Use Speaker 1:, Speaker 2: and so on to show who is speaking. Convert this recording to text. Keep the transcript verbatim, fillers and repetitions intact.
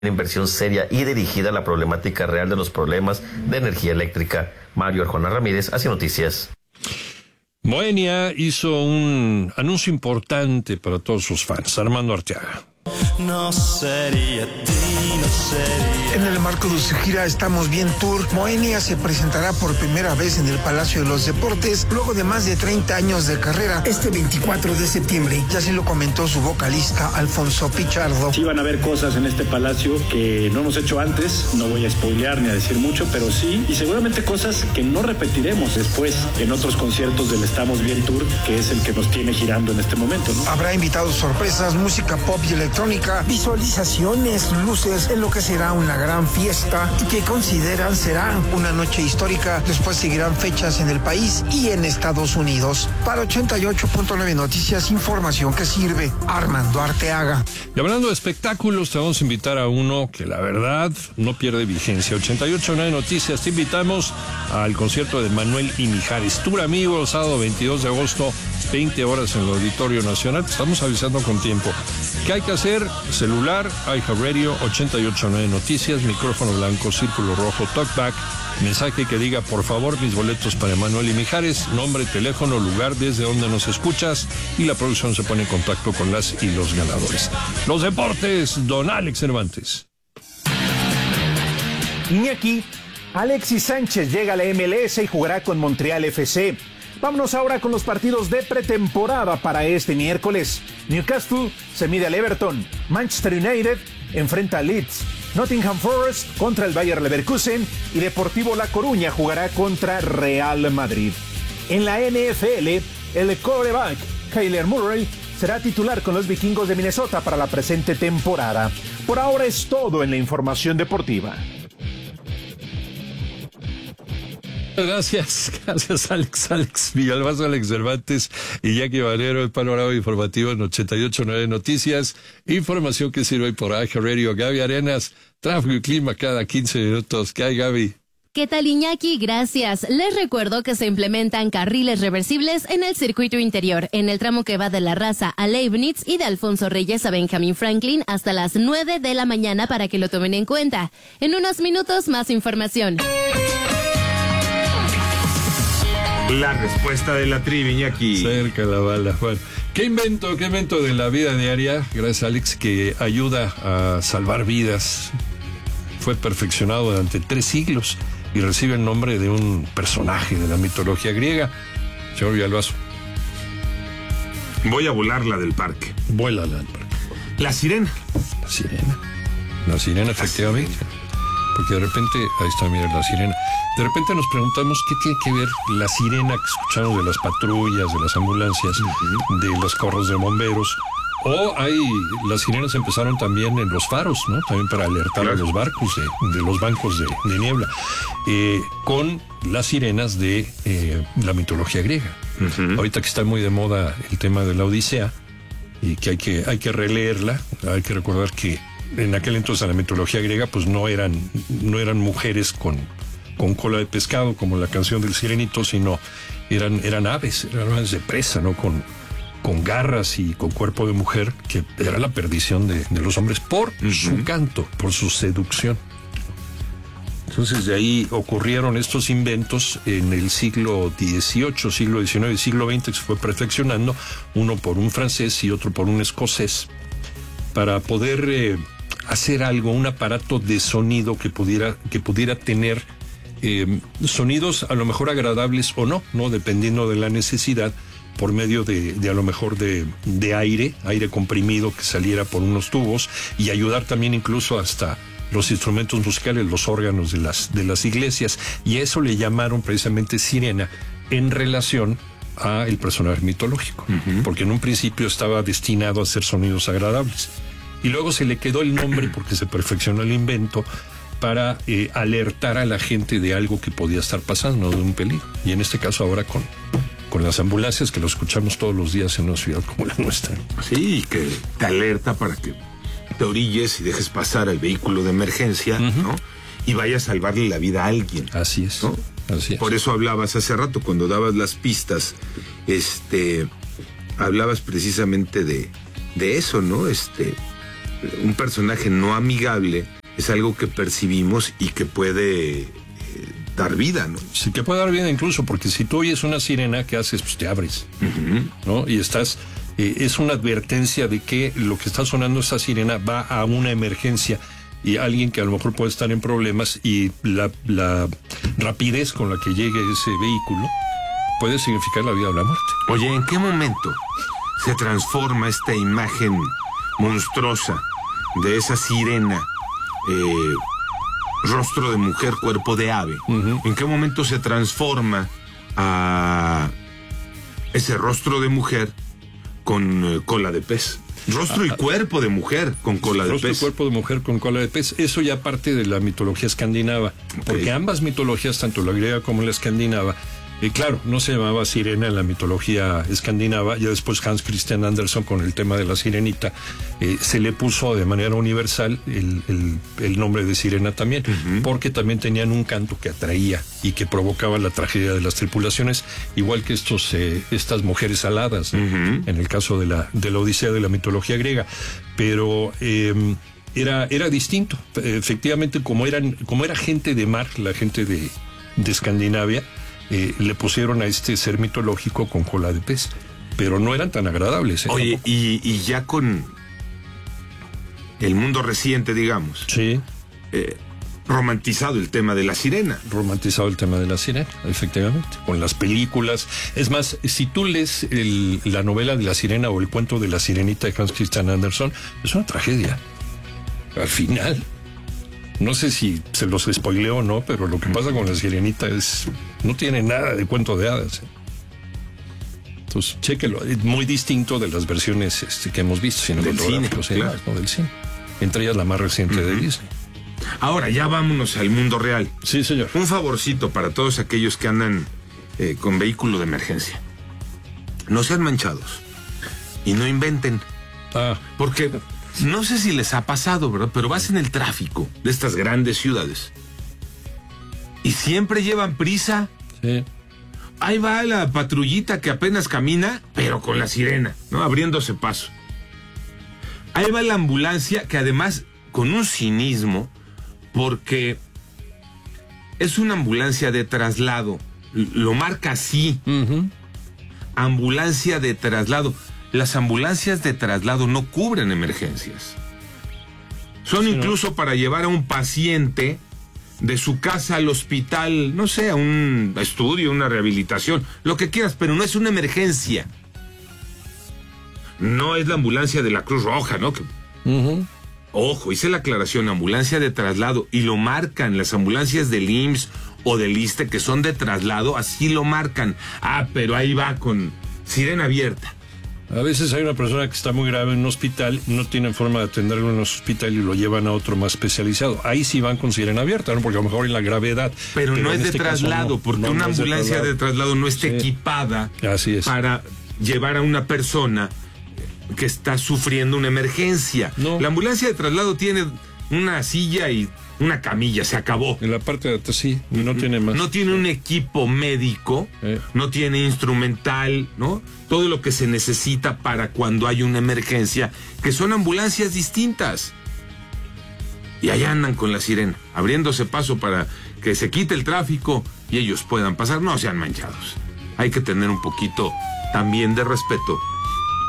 Speaker 1: inversión seria y dirigida a la problemática real de los problemas de energía eléctrica. Mario Arjona Ramírez, Así Noticias.
Speaker 2: Moenia hizo un anuncio importante para todos sus fans. Armando Arteaga.
Speaker 3: No sería ti, no sería.
Speaker 4: En el marco de su gira Estamos Bien Tour, Moenia se presentará por primera vez en el Palacio de los Deportes luego de más de treinta años de carrera este veinticuatro de septiembre. Ya se lo comentó su vocalista Alfonso Pichardo.
Speaker 5: Sí van a haber cosas en este palacio que no hemos hecho antes, no voy a spoilear ni a decir mucho, pero sí, y seguramente cosas que no repetiremos después en otros conciertos del Estamos Bien Tour, que es el que nos tiene girando en este momento, ¿no?
Speaker 4: Habrá invitados sorpresas, música pop y electrónica, visualizaciones, luces, en lo que será una gran fiesta y que consideran será una noche histórica. Después seguirán fechas en el país y en Estados Unidos. Para ochenta y ocho punto nueve Noticias, información que sirve. Armando Arteaga.
Speaker 2: Y hablando de espectáculos, te vamos a invitar a uno que la verdad no pierde vigencia. ochenta y ocho punto nueve Noticias, te invitamos al concierto de Manuel y Mijares. Tour Amigo, el sábado veintidós de agosto, veinte horas en el Auditorio Nacional. Te estamos avisando con tiempo. ¿Qué hay que hacer? Celular, iHeartRadio, ochenta y ocho punto nueve Noticias, micrófono blanco, círculo rojo, talkback, mensaje que diga, por favor, mis boletos para Manuel y Mijares, nombre, teléfono, lugar desde donde nos escuchas, y la producción se pone en contacto con las y los ganadores. Los deportes, don Alex Cervantes.
Speaker 6: Iñaki, Alexis Sánchez llega a la M L S y jugará con Montreal F C. Vámonos ahora con los partidos de pretemporada para este miércoles. Newcastle se mide al Everton, Manchester United enfrenta a Leeds, Nottingham Forest contra el Bayer Leverkusen y Deportivo La Coruña jugará contra Real Madrid. En la N F L, el quarterback Kyler Murray será titular con los Vikingos de Minnesota para la presente temporada. Por ahora es todo en la información deportiva.
Speaker 2: Gracias, gracias Alex, Alex Villalbazo, Alex Cervantes y Jackie Valero, el panorama informativo en ochenta y ocho punto nueve Noticias, información que sirve por iHeartRadio. Gaby Arenas, tráfico y clima cada quince minutos. ¿Qué hay, Gaby?
Speaker 7: ¿Qué tal, Iñaki? Gracias. Les recuerdo que se implementan carriles reversibles en el circuito interior, en el tramo que va de La Raza a Leibniz y de Alfonso Reyes a Benjamin Franklin hasta las nueve de la mañana para que lo tomen en cuenta. En unos minutos, más información.
Speaker 8: La respuesta de la trivia aquí.
Speaker 2: Cerca la bala, Juan. ¿Qué invento, qué invento de la vida diaria, gracias Alex, que ayuda a salvar vidas? Fue perfeccionado durante tres siglos y recibe el nombre de un personaje de la mitología griega. Señor Villalbazo.
Speaker 8: Voy a volar la del parque.
Speaker 2: Vuela la del parque.
Speaker 8: La sirena.
Speaker 2: La sirena. La sirena, efectivamente. Porque de repente, ahí está, mira, la sirena. De repente nos preguntamos qué tiene que ver la sirena que escuchamos de las patrullas, de las ambulancias, uh-huh. de los corros de bomberos. O hay, las sirenas empezaron también en los faros, ¿no? También para alertar claro. a los barcos de, de los bancos de, de niebla. Eh, con las sirenas de eh, la mitología griega. Uh-huh. Ahorita que está muy de moda el tema de la Odisea y que hay que, hay que releerla, hay que recordar que en aquel entonces la mitología griega pues no eran, no eran mujeres con, con cola de pescado como la canción del Sirenito, sino eran, eran aves, eran aves de presa, ¿no? Con, con garras y con cuerpo de mujer, que era la perdición de, de los hombres por uh-huh. su canto, por su seducción. Entonces de ahí ocurrieron estos inventos en el siglo dieciocho, siglo diecinueve, siglo veinte, que se fue perfeccionando, uno por un francés y otro por un escocés, para poder eh, hacer algo, un aparato de sonido que pudiera, que pudiera tener eh, sonidos a lo mejor agradables o no, no dependiendo de la necesidad, por medio de, de a lo mejor de, de aire, aire comprimido que saliera por unos tubos, y ayudar también incluso hasta los instrumentos musicales, los órganos de las, de las iglesias, y eso le llamaron precisamente sirena en relación a el personaje mitológico, uh-huh. porque en un principio estaba destinado a hacer sonidos agradables, y luego se le quedó el nombre porque se perfeccionó el invento para eh, alertar a la gente de algo que podía estar pasando, de un peligro, y en este caso ahora con con las ambulancias, que lo escuchamos todos los días en una ciudad como la nuestra.
Speaker 8: Sí, que te alerta para que te orilles y dejes pasar al vehículo de emergencia, uh-huh. ¿no? Y vaya a salvarle la vida a alguien.
Speaker 2: Así es,
Speaker 8: ¿no?
Speaker 2: Así es.
Speaker 8: Por eso hablabas hace rato, cuando dabas las pistas, este, hablabas precisamente de, de eso, ¿no? Este, un personaje no amigable es algo que percibimos y que puede eh, dar vida, ¿no?
Speaker 2: Sí, que puede dar vida incluso, porque si tú oyes una sirena, ¿qué haces? Pues te abres, uh-huh. ¿no? Y estás, eh, es una advertencia de que lo que está sonando esa sirena va a una emergencia y alguien que a lo mejor puede estar en problemas y la, la rapidez con la que llegue ese vehículo puede significar la vida o la muerte.
Speaker 8: Oye, ¿en qué momento se transforma esta imagen monstruosa de esa sirena, eh, rostro de mujer, cuerpo de ave? Uh-huh. ¿En qué momento se transforma a ese rostro de mujer con eh, cola de pez? Rostro y cuerpo de mujer con cola de
Speaker 2: Rostro
Speaker 8: pez.
Speaker 2: Rostro y cuerpo de mujer con cola de pez. Eso ya parte de la mitología escandinava. Okay. Porque ambas mitologías, tanto la griega como la escandinava, y eh, claro, no se llamaba sirena en la mitología escandinava, ya después Hans Christian Andersen con el tema de la sirenita, eh, se le puso de manera universal el, el, el nombre de sirena también, uh-huh. porque también tenían un canto que atraía y que provocaba la tragedia de las tripulaciones, igual que estos eh, estas mujeres aladas, uh-huh. en el caso de la, de la Odisea de la mitología griega. Pero eh, era, era distinto. Efectivamente, como, eran, como era gente de mar, la gente de, de Escandinavia, Eh, le pusieron a este ser mitológico con cola de pez, pero no eran tan agradables. ¿eh?
Speaker 8: Oye, y, y ya con el mundo reciente, digamos,
Speaker 2: sí,
Speaker 8: eh, romantizado el tema de la sirena.
Speaker 2: Romantizado el tema de la sirena, efectivamente, con las películas. Es más, si tú lees el, la novela de la sirena o el cuento de la sirenita de Hans Christian Andersen, es una tragedia. Al final, no sé si se los spoileo o no, pero lo que pasa con la sirenita es, no tiene nada de cuento de hadas. Entonces, chéquelo, es muy distinto de las versiones este, que hemos visto cinematográficas,
Speaker 8: del cine, claro.
Speaker 2: no, del cine. Entre ellas la más reciente uh-huh. de Disney.
Speaker 8: Ahora, ya vámonos al mundo real.
Speaker 2: Sí, señor.
Speaker 8: Un favorcito para todos aquellos que andan eh, con vehículo de emergencia. No sean manchados y no inventen.
Speaker 2: Ah.
Speaker 8: Porque no sé si les ha pasado, ¿verdad? Pero vas en el tráfico de estas grandes ciudades y siempre llevan prisa.
Speaker 2: Sí.
Speaker 8: Ahí va la patrullita que apenas camina, pero con la sirena, ¿no? Abriéndose paso. Ahí va la ambulancia que además con un cinismo, porque es una ambulancia de traslado. Lo marca así.
Speaker 2: Uh-huh.
Speaker 8: Ambulancia de traslado. Las ambulancias de traslado no cubren emergencias. Son sí, incluso no. para llevar a un paciente de su casa al hospital, no sé, a un estudio, una rehabilitación, lo que quieras, pero no es una emergencia. No es la ambulancia de la Cruz Roja, ¿no? Que,
Speaker 2: uh-huh.
Speaker 8: Ojo, hice la aclaración, ambulancia de traslado, y lo marcan las ambulancias del I M S S o del ISSSTE que son de traslado, así lo marcan. Ah, pero ahí va con sirena abierta.
Speaker 2: A veces hay una persona que está muy grave en un hospital, no tienen forma de atenderlo en un hospital y lo llevan a otro más especializado. Ahí sí van con sirena abierta, ¿no? Porque a lo mejor en la gravedad.
Speaker 8: Pero, pero no es de
Speaker 2: este
Speaker 8: traslado, no, porque no, una no ambulancia de traslado. de traslado no está sí. equipada
Speaker 2: Así es.
Speaker 8: para llevar a una persona que está sufriendo una emergencia.
Speaker 2: No.
Speaker 8: La ambulancia de traslado tiene una silla y una camilla, se acabó.
Speaker 2: En la parte de atrás sí, no tiene más.
Speaker 8: No tiene un equipo médico, eh. no tiene instrumental, ¿no? Todo lo que se necesita para cuando hay una emergencia, que son ambulancias distintas. Y allá andan con la sirena, abriéndose paso para que se quite el tráfico y ellos puedan pasar. No sean manchados. Hay que tener un poquito también de respeto